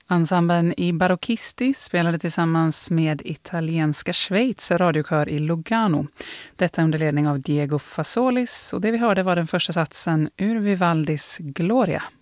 Ensemblen i Barocchisti spelade tillsammans med italienska Schweiz radiokör i Lugano. Detta under ledning av Diego Fasolis, och det vi hörde var den första satsen ur Vivaldis Gloria.